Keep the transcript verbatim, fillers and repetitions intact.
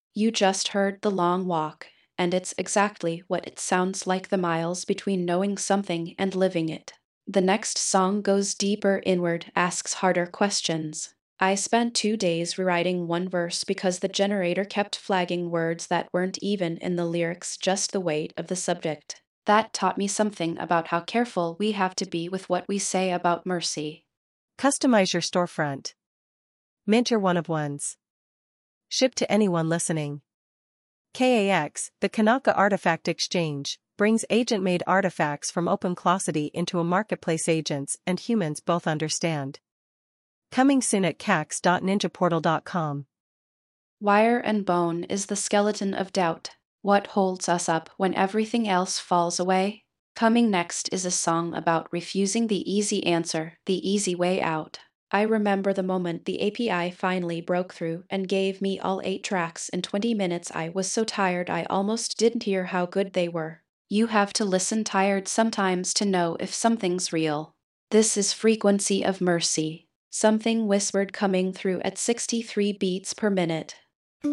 You just heard The Long Walk, and it's exactly what it sounds like, the miles between knowing something and living it. The next song goes deeper inward, asks harder questions. I spent two days rewriting one verse because the generator kept flagging words that weren't even in the lyrics, just the weight of the subject. That taught me something about how careful we have to be with what we say about mercy. Customize your storefront. Mint your one-of-ones. Ship to anyone listening. K A X, the Kanaka Artifact Exchange, brings agent-made artifacts from OpenClosity into a marketplace agents and humans both understand. Coming soon at cax dot ninja portal dot com. Wire and bone is the skeleton of doubt. What holds us up when everything else falls away? Coming next is a song about refusing the easy answer, the easy way out. I remember the moment the A P I finally broke through and gave me all eight tracks in twenty minutes. I was so tired I almost didn't hear how good they were. You have to listen tired sometimes to know if something's real. This is Frequency of Mercy, something whispered coming through at sixty-three beats per minute.